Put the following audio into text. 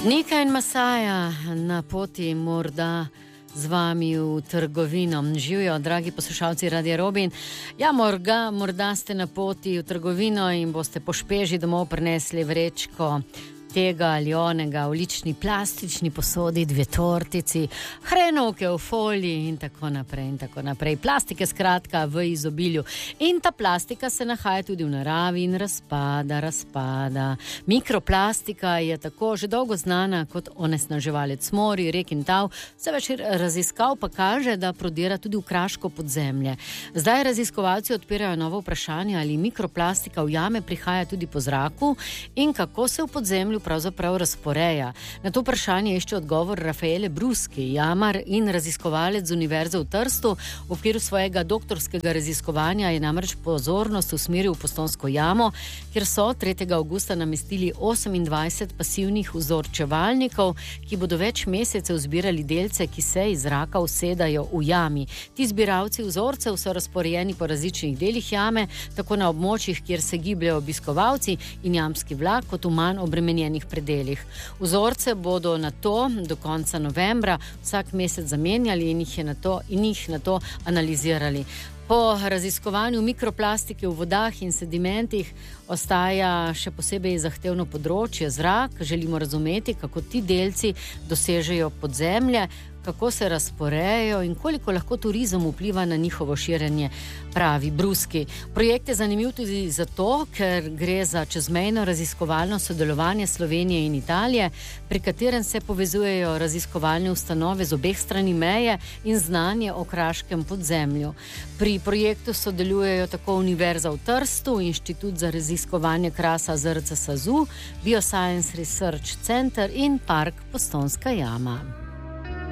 Nika in Masaja na poti morda z vami v trgovino. Živijo, dragi poslušalci Radia Robin. Ja, morda ste na poti v trgovino in boste po špeži domov prinesli vrečko tega ali onega v lični plastični posodi, 2 tortici, hrenovke v foliji in tako naprej in tako naprej. Plastike skratka v izobilju. In ta plastika se nahaja tudi v naravi in razpada. Mikroplastika je tako že dolgo znana kot onesnaževalec morij, rek in tal. Vse več raziskav pa kaže, da prodira tudi v kraško podzemlje. Zdaj raziskovalci odpirajo novo vprašanje, ali mikroplastika v jame prihaja tudi po zraku in kako se v podzemlju pravzaprav razporeja. Na to vprašanje išče odgovor Rafaele Bruski, jamar in raziskovalec z Univerze v Trstu. V okviru svojega doktorskega raziskovanja je namreč pozornost usmeril v Postojnsko jamo, kjer so 3. avgusta namestili 28 pasivnih vzorčevalnikov, ki bodo več mesecev zbirali delce, ki se iz zraka usedajo v jami. Ti zbiralci vzorcev so razporejeni po različnih delih jame, tako na območjih, kjer se gibljajo obiskovalci in jamski vlak, kot v manj obremenjenih predeljih. Vzorce bodo na to do konca novembra vsak mesec zamenjali in jih na to analizirali. Po raziskovanju mikroplastike v vodah in sedimentih ostaja še posebej zahtevno področje zrak. Želimo razumeti, kako ti delci dosežejo podzemlje, kako se razporejajo in koliko lahko turizem vpliva na njihovo širjenje, pravi Bruski. Projekt je zanimiv tudi zato, ker gre za čezmejno raziskovalno sodelovanje Slovenije in Italije, pri katerem se povezujejo raziskovalne ustanove z obeh strani meje in znanje o kraškem podzemlju. Pri projektu sodelujejo tako Univerza v Trstu, Inštitut za raziskovanje krasa ZRC SAZU, Bioscience Research Center in Park Postojnska jama.